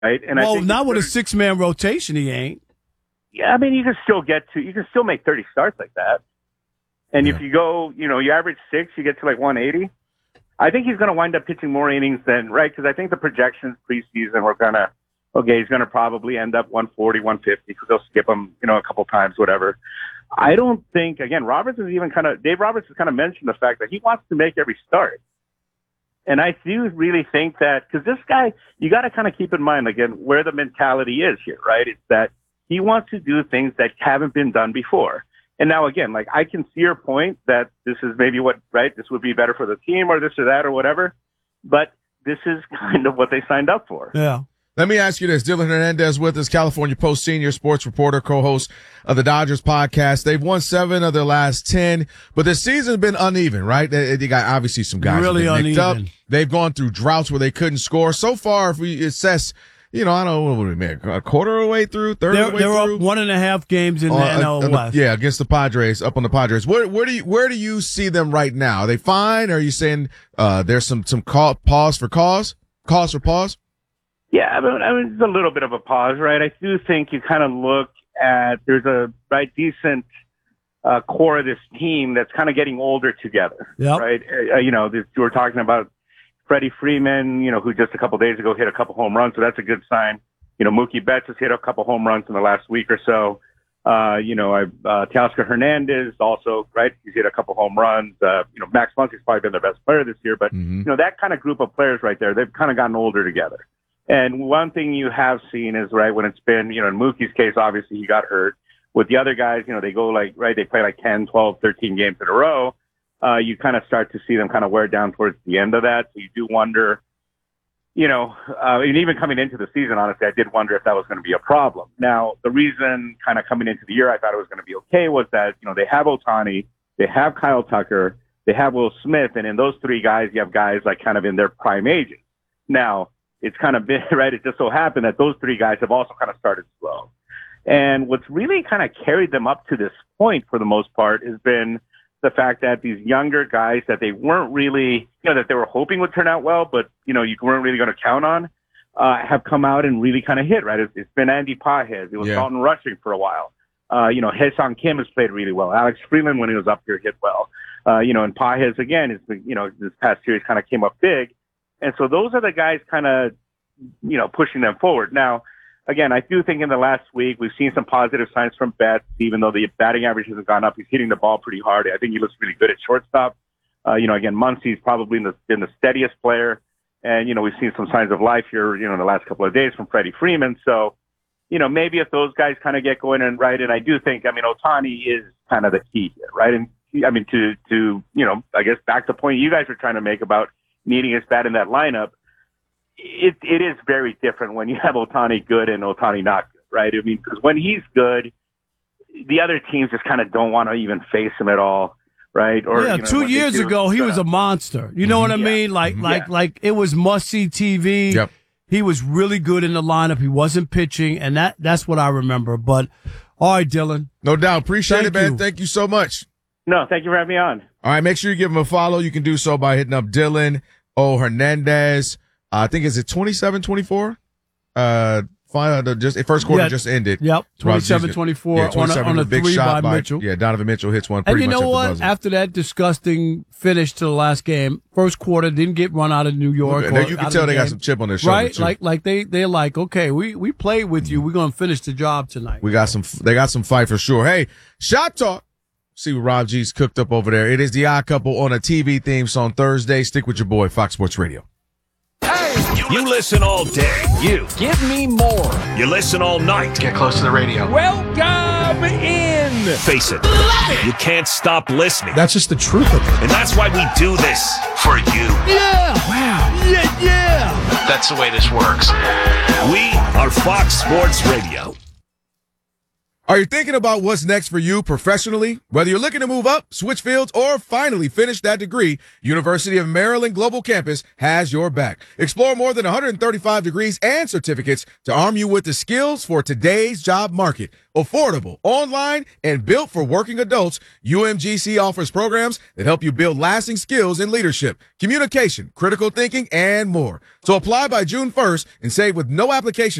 right? And well, I think not with a 6-man rotation, he ain't. Yeah, I mean, you can still make 30 starts like that. And if you go, you average 6, you get to like 180. I think he's going to wind up pitching more innings than, right? Because I think the projections preseason were he's going to probably end up 140, 150 because they'll skip him, a couple times, whatever. I don't think, again, Dave Roberts has kind of mentioned the fact that he wants to make every start. And I do really think that, because this guy, you got to kind of keep in mind, again, where the mentality is here, right? It's that he wants to do things that haven't been done before. And now, again, like, I can see your point that this is maybe this would be better for the team or this or that or whatever. But this is kind of what they signed up for. Yeah. Let me ask you this. Dylan Hernandez with us, California Post senior sports reporter, co-host of the Dodgers podcast. They've won 7 of their last 10, but the season's been uneven, right? They got obviously some guys really have been nicked up. uneven. They've gone through droughts where they couldn't score. So far, if we assess, I don't know, what we mean, a quarter of the way through, third of the way they're through. up 1.5 games in the NL West. Yeah, against the Padres, up on the Padres. Where do you see them right now? Are they fine? Or are you saying there's some pause for pause? Yeah, I mean, it's a little bit of a pause, right? I do think you kind of look at, there's a decent core of this team that's kind of getting older together, right? We're talking about Freddie Freeman, who just a couple days ago hit a couple home runs, so that's a good sign. Mookie Betts has hit a couple home runs in the last week or so. Teoscar Hernandez also, right? He's hit a couple home runs. Max Muncy's probably been their best player this year, but, that kind of group of players right there, they've kind of gotten older together. And one thing you have seen is, right, when it's been, in Mookie's case, obviously he got hurt. With the other guys, they go they play like 10, 12, 13 games in a row. You kind of start to see them kind of wear down towards the end of that. So you do wonder, and even coming into the season, honestly, I did wonder if that was going to be a problem. Now, the reason kind of coming into the year I thought it was going to be okay was that, they have Ohtani, they have Kyle Tucker, they have Will Smith, and in those 3 guys, you have guys like kind of in their prime ages. Now, it's kind of been, right, it just so happened that those 3 guys have also kind of started slow. And what's really kind of carried them up to this point for the most part has been the fact that these younger guys that they weren't really, that they were hoping would turn out well, but, you weren't really going to count on, have come out and really kind of hit, right? It's been Andy Pages. It was Dalton Rushing for a while. Hae-Sung Kim has played really well. Alex Freeland, when he was up here, hit well. And Pages, again, has been, this past series kind of came up big. And so those are the guys kind of, pushing them forward. Now, again, I do think in the last week we've seen some positive signs from Betts, even though the batting average hasn't gone up. He's hitting the ball pretty hard. I think he looks really good at shortstop. Again, Muncy's probably been the steadiest player. And, we've seen some signs of life here, in the last couple of days from Freddie Freeman. So, maybe if those guys kind of get going and right. And I do think, Ohtani is kind of the key here, right? And to I guess back to the point you guys were trying to make about needing his bat in that lineup, it is very different when you have Ohtani good and Ohtani not good, right? I mean, because when he's good, the other teams just kind of don't want to even face him at all, right? Or 2 years ago, he was a monster. You know what I mean? Like it was must-see TV. Yep. He was really good in the lineup. He wasn't pitching, and that's what I remember. But, all right, Dylan. No doubt. Appreciate it, man. Thank you so much. No, thank you for having me on. All right, make sure you give him a follow. You can do so by hitting up Dylan Hernandez. I think is it 27-24? First quarter just ended. Yep, 27-24 on a big 3 shot by Mitchell. Yeah, Donovan Mitchell hits one. And you much know what? buzzer. After that disgusting finish to the last game, first quarter didn't get run out of New York. You can tell they got some chip on their shoulder, right? too. Like they're like, okay, we played with you. We're gonna finish the job tonight. They got some fight for sure. Hey, Shot Talk. See what Rob G's cooked up over there. It is the Odd Couple on a TV theme song Thursday. Stick with your boy, Fox Sports Radio. You listen all day. You. Give me more. You listen all night. Get close to the radio. Welcome in. Face it. You can't stop listening. That's just the truth of it. And that's why we do this. For you. Yeah. Wow. Yeah. That's the way this works. We are Fox Sports Radio. Are you thinking about what's next for you professionally? Whether you're looking to move up, switch fields, or finally finish that degree, University of Maryland Global Campus has your back. Explore more than 135 degrees and certificates to arm you with the skills for today's job market. Affordable, online, and built for working adults, UMGC offers programs that help you build lasting skills in leadership, communication, critical thinking, and more. So apply by June 1st and save with no application